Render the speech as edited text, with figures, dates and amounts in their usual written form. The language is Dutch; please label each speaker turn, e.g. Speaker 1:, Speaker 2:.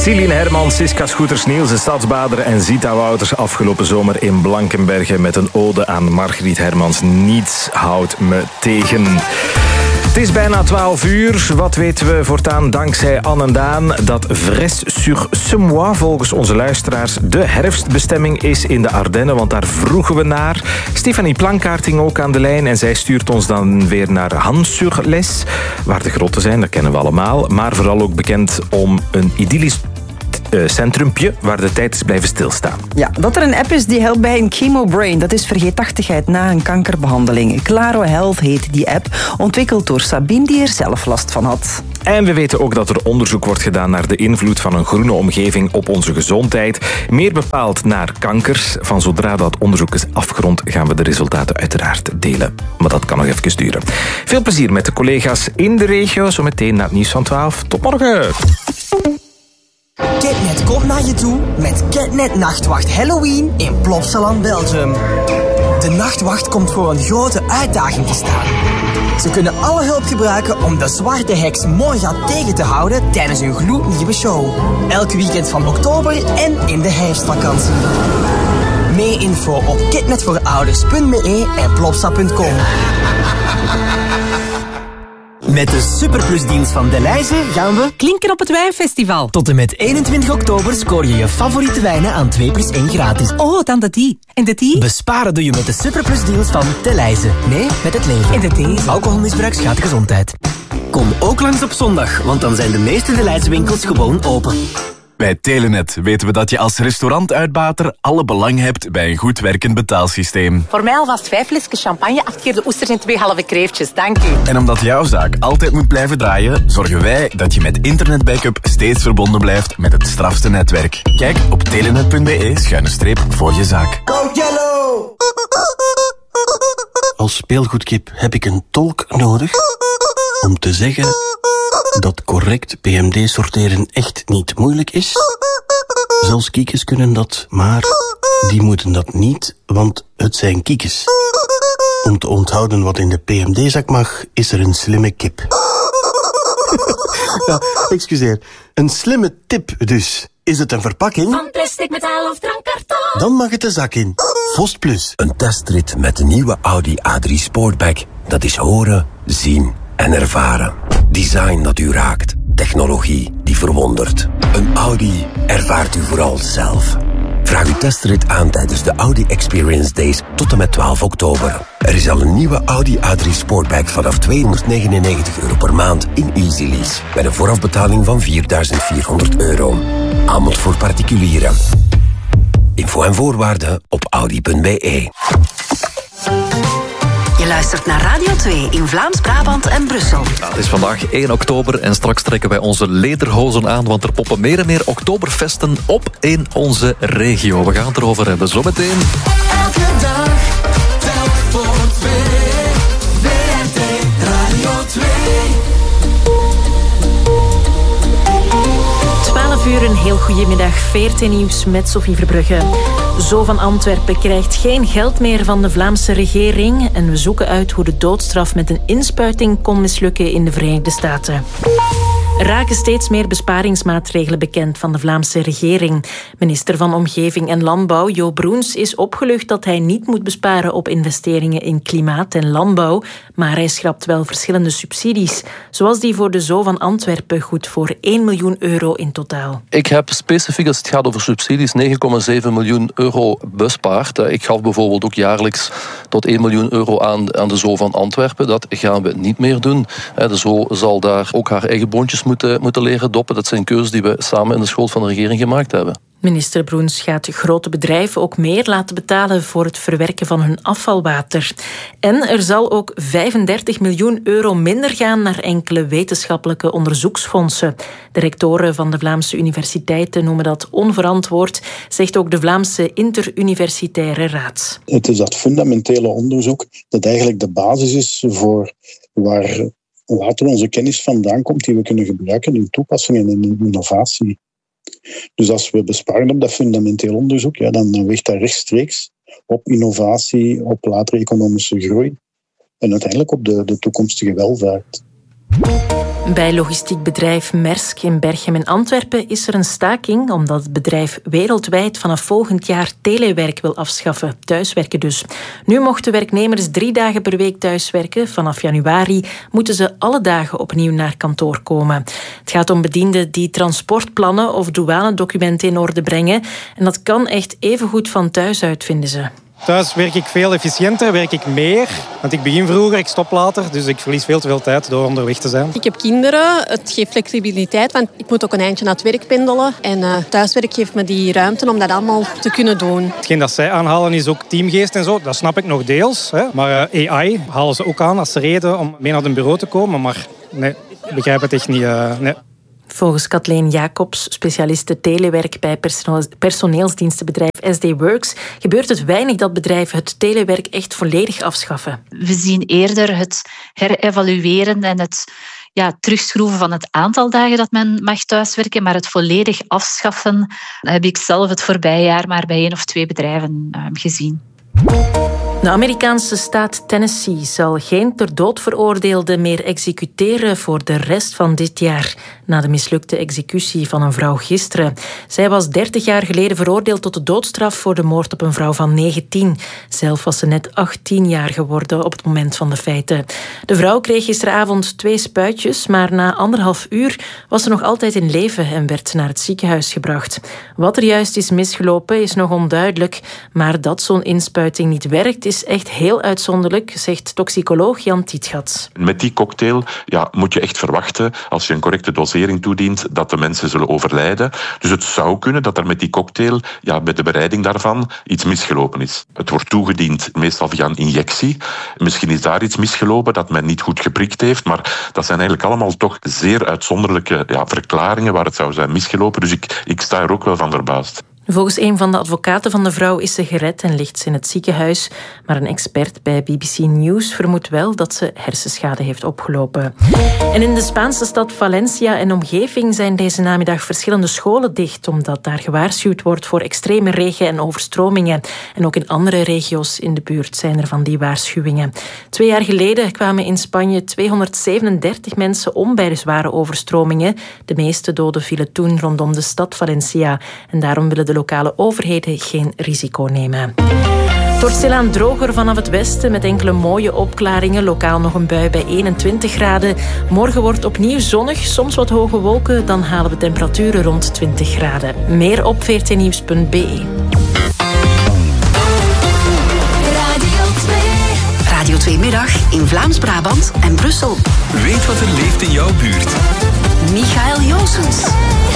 Speaker 1: Celine Herman, Siska Scooters-Niels, de Stadsbader en Zita Wouters afgelopen zomer in Blankenberge met een ode aan Margriet Hermans. Niets houdt me tegen. Het is bijna 12 uur. Wat weten we voortaan dankzij Anne en Daan? Dat Vresse-sur-Semois volgens onze luisteraars de herfstbestemming is in de Ardennen, want daar vroegen we naar. Stefanie Plankaart ging ook aan de lijn en zij stuurt ons dan weer naar Hans-sur-Les, waar de grotten zijn, dat kennen we allemaal, maar vooral ook bekend om een idyllisch centrumpje waar de tijd is blijven stilstaan.
Speaker 2: Ja, dat er een app is die helpt bij een chemobrain, dat is vergeetachtigheid na een kankerbehandeling. Claro Health heet die app, ontwikkeld door Sabine die er zelf last van had.
Speaker 1: En we weten ook dat er onderzoek wordt gedaan naar de invloed van een groene omgeving op onze gezondheid. Meer bepaald naar kankers. Van zodra dat onderzoek is afgerond, gaan we de resultaten uiteraard delen. Maar dat kan nog even duren. Veel plezier met de collega's in de regio. Zometeen na het nieuws van 12. Tot morgen!
Speaker 3: Ketnet komt naar je toe met Ketnet Nachtwacht Halloween in Plopsaland, Belgium. De Nachtwacht komt voor een grote uitdaging te staan. Ze kunnen alle hulp gebruiken om de zwarte heks Morga tegen te houden tijdens hun gloednieuwe show. Elk weekend van oktober en in de herfstvakantie. Meer info op ketnetvoorouders.be en plopsa.com. Met de Superplusdienst van Delhaize gaan we
Speaker 2: Klinken op het Wijnfestival.
Speaker 3: tot en met 21 oktober scoor je je favoriete wijnen aan 2+1 gratis.
Speaker 2: Oh, dan de die. En de die?
Speaker 3: Besparen doe je met de Superplusdeals van Delhaize. Nee, met het leven.
Speaker 2: En de die?
Speaker 3: Alcoholmisbruik schaadt de gezondheid. Kom ook langs op zondag, want dan zijn de meeste Delhaize winkels gewoon open.
Speaker 4: Bij Telenet weten we dat je als restaurantuitbater alle belang hebt bij een goed werkend betaalsysteem.
Speaker 5: Voor mij alvast 5 flesjes champagne, 8 keer de oesters en 2 halve kreeftjes. Dank u.
Speaker 4: En omdat jouw zaak altijd moet blijven draaien, zorgen wij dat je met internetbackup steeds verbonden blijft met het strafste netwerk. Kijk op telenet.be/streep voor je zaak.
Speaker 3: Go Yellow!
Speaker 6: Als speelgoedkip heb ik een tolk nodig om te zeggen dat correct PMD-sorteren echt niet moeilijk is. Zelfs kiekes kunnen dat, maar die moeten dat niet, want het zijn kiekes. Om te onthouden wat in de PMD-zak mag, is er een slimme kip. Ja, excuseer. Een slimme tip dus. Is het een verpakking?
Speaker 7: Van plastic, metaal of drankkarton.
Speaker 6: Dan mag het de zak in. Vost Plus.
Speaker 8: Een testrit met de nieuwe Audi A3 Sportback. Dat is horen, zien en ervaren. Design dat u raakt. Technologie die verwondert. Een Audi ervaart u vooral zelf. Vraag uw testrit aan tijdens de Audi Experience Days tot en met 12 oktober. Er is al een nieuwe Audi A3 Sportback vanaf €299 per maand in Easy Lease. Met een voorafbetaling van €4.400. Aanbod voor particulieren. Info en voorwaarden op audi.be.
Speaker 7: Je luistert naar Radio 2 in Vlaams-Brabant en Brussel.
Speaker 9: Ja, het is vandaag 1 oktober en straks trekken wij onze lederhozen aan, want er poppen meer en meer oktoberfesten op in onze regio. We gaan het erover hebben zometeen.
Speaker 10: Elke dag, telk voor 2. VRT Radio 2.
Speaker 11: 12 uur, een heel goedemiddag. VRT Nieuws met Sophie Verbrugge. Zo van Antwerpen krijgt geen geld meer van de Vlaamse regering. En we zoeken uit hoe de doodstraf met een inspuiting kon mislukken in de Verenigde Staten. Er raken steeds meer besparingsmaatregelen bekend van de Vlaamse regering. Minister van Omgeving en Landbouw, Jo Broens, is opgelucht dat hij niet moet besparen op investeringen in klimaat en landbouw, maar hij schrapt wel verschillende subsidies, zoals die voor de Zoo van Antwerpen, goed voor €1 miljoen in totaal.
Speaker 12: Ik heb specifiek, als het gaat over subsidies, €9,7 miljoen bespaard. Ik gaf bijvoorbeeld ook jaarlijks tot €1 miljoen aan de Zoo van Antwerpen. Dat gaan we niet meer doen. De Zoo zal daar ook haar eigen boontjes moeten leren doppen. Dat zijn keuzes die we samen in de schoot van de regering gemaakt hebben.
Speaker 11: Minister Broens gaat grote bedrijven ook meer laten betalen voor het verwerken van hun afvalwater. En er zal ook €35 miljoen minder gaan naar enkele wetenschappelijke onderzoeksfondsen. De rectoren van de Vlaamse universiteiten noemen dat onverantwoord, zegt ook de Vlaamse Interuniversitaire Raad.
Speaker 13: Het is dat fundamentele onderzoek dat eigenlijk de basis is voor waar later onze kennis vandaan komt die we kunnen gebruiken in toepassingen en in innovatie. Dus als we besparen op dat fundamenteel onderzoek, ja, dan weegt dat rechtstreeks op innovatie, op latere economische groei en uiteindelijk op de toekomstige welvaart.
Speaker 11: Bij logistiek bedrijf Maersk in Berchem in Antwerpen is er een staking omdat het bedrijf wereldwijd vanaf volgend jaar telewerk wil afschaffen. Thuiswerken dus. Nu mochten werknemers 3 dagen per week thuiswerken. Vanaf januari moeten ze alle dagen opnieuw naar kantoor komen. Het gaat om bedienden die transportplannen of douanedocumenten in orde brengen. En dat kan echt even goed van thuis uit, vinden ze.
Speaker 14: Thuis werk ik veel efficiënter, werk ik meer. Want ik begin vroeger, ik stop later. Dus ik verlies veel te veel tijd door onderweg te zijn.
Speaker 15: Ik heb kinderen, het geeft flexibiliteit. Want ik moet ook een eindje naar het werk pendelen. En thuiswerk geeft me die ruimte om dat allemaal te kunnen doen.
Speaker 14: Hetgeen dat zij aanhalen is ook teamgeest en zo. Dat snap ik nog deels. Hè. Maar AI halen ze ook aan als reden om mee naar een bureau te komen. Maar nee, ik begrijp het echt niet. Nee.
Speaker 11: Volgens Kathleen Jacobs, specialiste telewerk bij personeelsdienstenbedrijf SD Works, gebeurt het weinig dat bedrijven het telewerk echt volledig afschaffen.
Speaker 16: We zien eerder het herevalueren en het terugschroeven van het aantal dagen dat men mag thuiswerken, maar het volledig afschaffen heb ik zelf het voorbije jaar maar bij 1 of 2 bedrijven gezien.
Speaker 11: De Amerikaanse staat Tennessee zal geen ter dood veroordeelden meer executeren voor de rest van dit jaar, na de mislukte executie van een vrouw gisteren. Zij was 30 jaar geleden veroordeeld tot de doodstraf voor de moord op een vrouw van 19. Zelf was ze net 18 jaar geworden op het moment van de feiten. De vrouw kreeg gisteravond 2 spuitjes, maar na 1,5 uur was ze nog altijd in leven en werd naar het ziekenhuis gebracht. Wat er juist is misgelopen is nog onduidelijk, maar dat zo'n inspuiting niet werkt is echt heel uitzonderlijk, zegt toxicoloog Jan Tietgat.
Speaker 17: Met die cocktail moet je echt verwachten, als je een correcte dosering toedient, dat de mensen zullen overlijden. Dus het zou kunnen dat er met die cocktail, met de bereiding daarvan, iets misgelopen is. Het wordt toegediend, meestal via een injectie. Misschien is daar iets misgelopen dat men niet goed geprikt heeft, maar dat zijn eigenlijk allemaal toch zeer uitzonderlijke verklaringen waar het zou zijn misgelopen. Dus ik sta er ook wel van verbaasd.
Speaker 11: Volgens een van de advocaten van de vrouw is ze gered en ligt ze in het ziekenhuis. Maar een expert bij BBC News vermoedt wel dat ze hersenschade heeft opgelopen. En in de Spaanse stad Valencia en omgeving zijn deze namiddag verschillende scholen dicht, omdat daar gewaarschuwd wordt voor extreme regen en overstromingen. En ook in andere regio's in de buurt zijn er van die waarschuwingen. 2 jaar geleden kwamen in Spanje 237 mensen om bij de zware overstromingen. De meeste doden vielen toen rondom de stad Valencia. En daarom willen de lokale overheden geen risico nemen. Het wordt stilaan droger vanaf het westen met enkele mooie opklaringen. Lokaal nog een bui bij 21 graden. Morgen wordt opnieuw zonnig, soms wat hoge wolken. Dan halen we temperaturen rond 20 graden. Meer op vrtnieuws.be.
Speaker 7: Radio 2 Middag in Vlaams-Brabant en Brussel.
Speaker 18: Weet wat er leeft in jouw buurt.
Speaker 7: Michael Joosens.